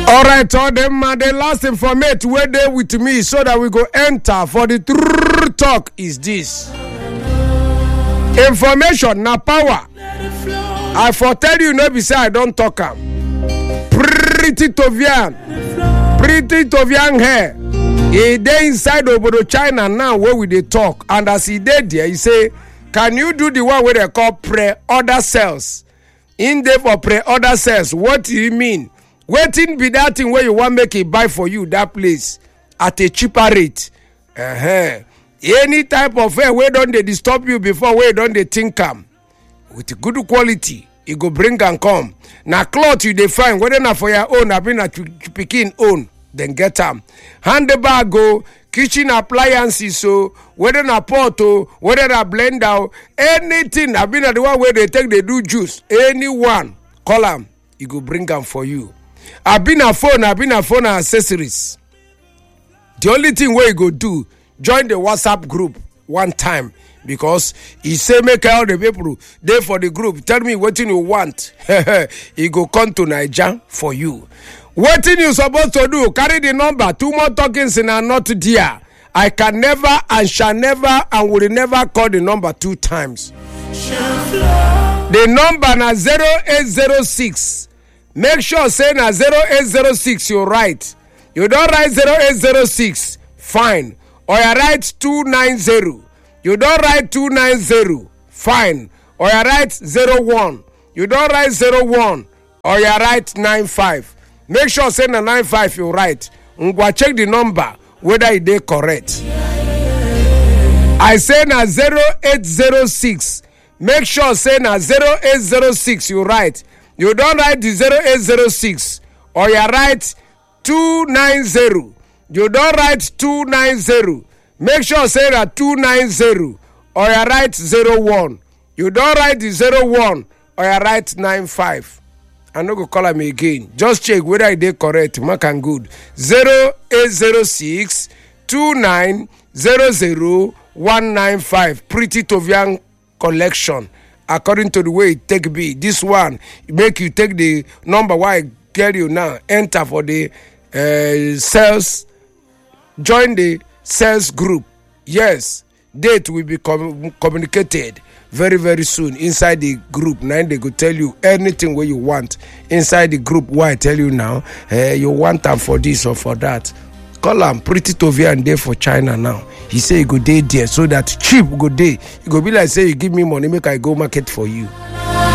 All right, all them the last information where they with me so that we go enter for the true talk is this. Information na power. I foretell you no be say I don't talk am. Pretty Tovian hair. He dey inside Obodo China now where we dey talk, and as he dey there, he say, "Can you do the one where they call pre-order sales?" In there for pre-order sales, what do you mean? Waiting be that thing where you want make it buy for you that place at a cheaper rate. Any type of hair where don't they disturb you before where don't they think am with good quality, it go bring and come. Now cloth you define whether not for your own, I been a pikin own, then get them. Handbag go, kitchen appliances so whether na pot whether na blender, anything I been at the one where they do juice. Anyone call them, it go bring them for you. I been a phone accessories. The only thing where you go do, join the WhatsApp group one time because he say make all the people there for the group. Tell me what you want. He go come to Niger for you. What you supposed to do? Carry the number. 2 more tokens and are not there. I can never and shall never and will never call the number 2 times. The number na 0806. Make sure say na 0806 you write. You don't write 0806, fine. Or you write 290. You don't write 290, fine. Or you write 01. You don't write 01. Or you write 95. Make sure say na 95 you write. Ngwa check the number whether it is correct. I say na 0806. Make sure say na 0806 you write. You don't write the 0806 or you write 290. You don't write 290. Make sure say that 290 or you write 01. You don't write the 01 or you write 95. I'm not going to call him again. Just check whether it is correct. Mark and good. 0806 2900 195. Pretty Tovian collection. According to the way it take be, this one make you take the number why I get you now. Enter for the sales. Join the sales group. Yes, date will be communicated very very soon inside the group. Now they go tell you anything where you want inside the group. Why I tell you now? You want them for this or for that. Call him Pretty Tovian there for China now. He say he go day there so that cheap go day. He go be like say you give me money make I go market for you.